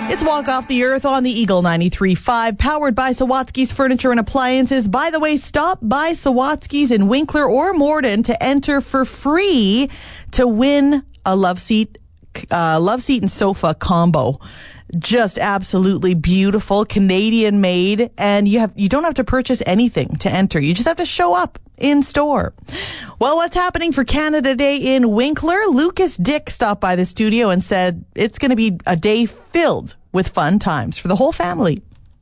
It's Walk Off the Earth on the Eagle 93.5, powered by Sawatsky's Furniture and Appliances. By the way, stop by Sawatsky's in Winkler or Morden to enter for free to win a love seat and sofa combo. Just absolutely beautiful, Canadian made, and you don't have to purchase anything to enter. You just have to show up in store. Well, what's happening for Canada Day in Winkler? Lucas Dick stopped by the studio and said it's going to be a day filled with fun times for the whole family.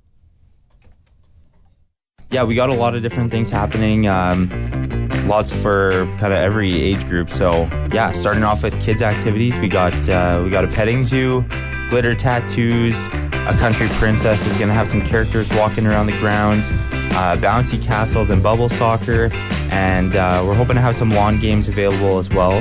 Yeah, we got a lot of different things happening. Lots for kind of every age group. So yeah, starting off with kids activities, we got a petting zoo, glitter tattoos, a country princess is going to have some characters walking around the grounds, bouncy castles and bubble soccer, and we're hoping to have some lawn games available as well.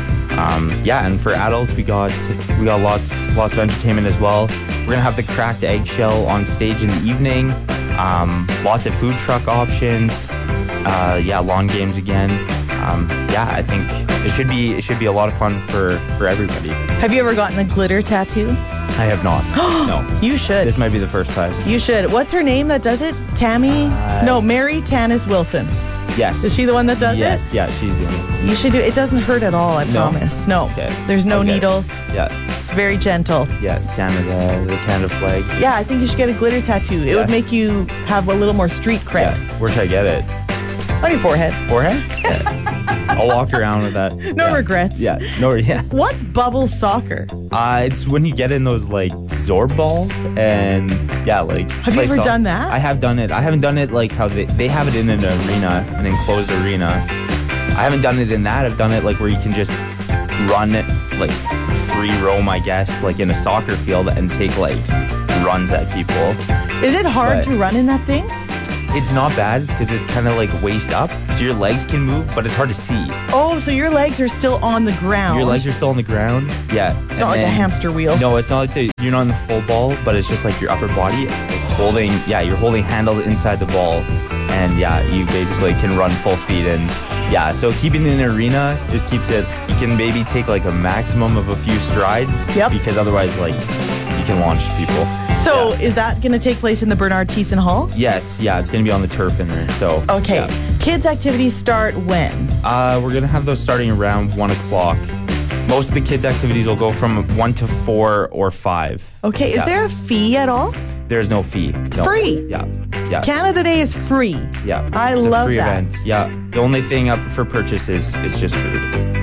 And for adults, we got lots of entertainment as well. We're gonna have the cracked eggshell on stage in the evening. Lots of food truck options. Lawn games again. I think it should be a lot of fun for everybody. Have you ever gotten a glitter tattoo? I have not. No. You should. This might be the first time. You should. What's her name that does it? Tammy? Mary Tanis Wilson. Yes. Is she the one that does it? Yes, yeah, she's doing it. You should do it. It doesn't hurt at all, I promise. No. Okay. There's no needles. Yeah. It's very gentle. Yeah, the Canada flag. Yeah, I think you should get a glitter tattoo. It would make you have a little more street cred. Yeah. Where should I get it? On your forehead. Forehead? Yeah. I'll walk around with that. No regrets. Yeah. What's bubble soccer? It's when you get in those like Zorb balls and Have you ever done that? I have done it. I haven't done it like how they have it in an arena, an enclosed arena. I haven't done it in that. I've done it like where you can just run it, like free roam, I guess, like in a soccer field and take like runs at people. Is it hard to run in that thing? It's not bad because it's kind of like waist up, so your legs can move, but it's hard to see. Oh, so your legs are still on the ground. Your legs are still on the ground, yeah. It's not like a hamster wheel. No, it's not like you're not in the full ball, but it's just like your upper body you're holding handles inside the ball, and you basically can run full speed. And so keeping it in an arena just keeps it, you can maybe take like a maximum of a few strides, because otherwise like you can launch people. So is that going to take place in the Bernard Thiessen Hall? Yes, it's going to be on the turf in there. So okay. Yeah. Kids activities start when? We're going to have those starting around 1 o'clock. Most of the kids activities will go from 1 to 4 or 5. Okay, is there a fee at all? There's no fee. It's free. Yeah. Canada Day is free. Yeah. I love that. It's a free event. Yeah. The only thing up for purchase is just food.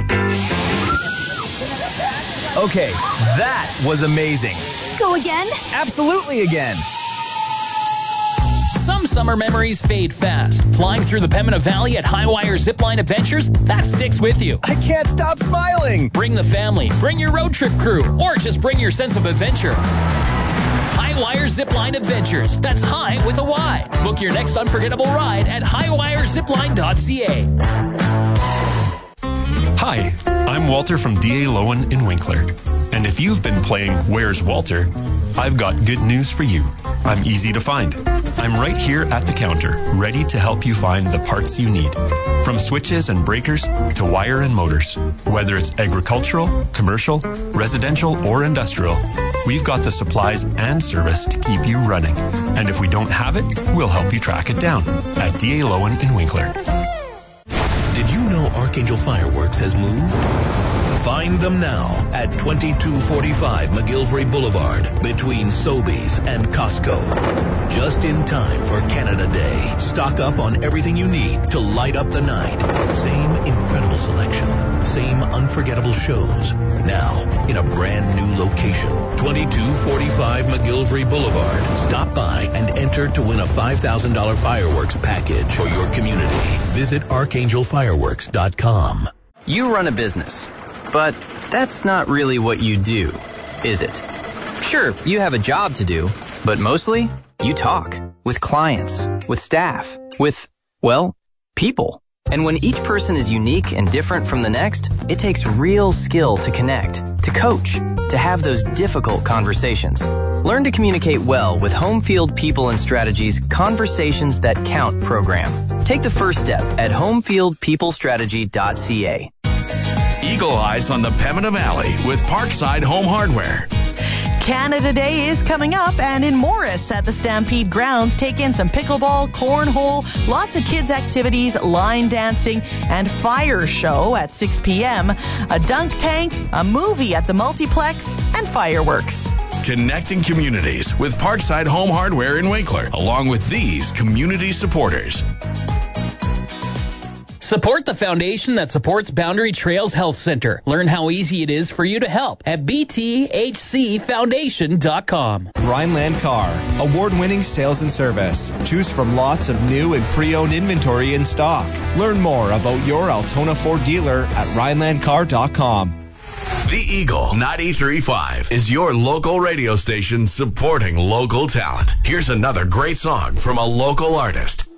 Okay, that was amazing. Go again? Absolutely again. Some summer memories fade fast. Flying through the Pembina Valley at Highwire Zipline Adventures, that sticks with you. I can't stop smiling. Bring the family, bring your road trip crew, or just bring your sense of adventure. Highwire Zipline Adventures. That's high with a Y. Book your next unforgettable ride at highwirezipline.ca. Hi, I'm Walter from D.A. Lowen in Winkler. And if you've been playing Where's Walter, I've got good news for you. I'm easy to find. I'm right here at the counter, ready to help you find the parts you need. From switches and breakers to wire and motors. Whether it's agricultural, commercial, residential, or industrial, we've got the supplies and service to keep you running. And if we don't have it, we'll help you track it down at D.A. Lowen in Winkler. Did you know Archangel Fireworks has moved? Find them now at 2245 McGillivray Boulevard between Sobeys and Costco. Just in time for Canada Day. Stock up on everything you need to light up the night. Same incredible selection. Same unforgettable shows. Now in a brand new location. 2245 McGillivray Boulevard. Stop by and enter to win a $5,000 fireworks package for your community. Visit archangelfireworks.com. You run a business. But that's not really what you do, is it? Sure, you have a job to do, but mostly you talk with clients, with staff, with, people. And when each person is unique and different from the next, it takes real skill to connect, to coach, to have those difficult conversations. Learn to communicate well with Homefield People and Strategies Conversations That Count program. Take the first step at homefieldpeoplestrategy.ca. Eagle Eyes on the Pembina Valley with Parkside Home Hardware. Canada Day is coming up, and in Morris at the Stampede Grounds, take in some pickleball, cornhole, lots of kids' activities, line dancing, and fire show at 6 p.m., a dunk tank, a movie at the multiplex, and fireworks. Connecting communities with Parkside Home Hardware in Winkler, along with these community supporters. Support the foundation that supports Boundary Trails Health Center. Learn how easy it is for you to help at bthcfoundation.com. Rhineland Car, award-winning sales and service. Choose from lots of new and pre-owned inventory in stock. Learn more about your Altona Ford dealer at rhinelandcar.com. The Eagle 93.5 is your local radio station supporting local talent. Here's another great song from a local artist.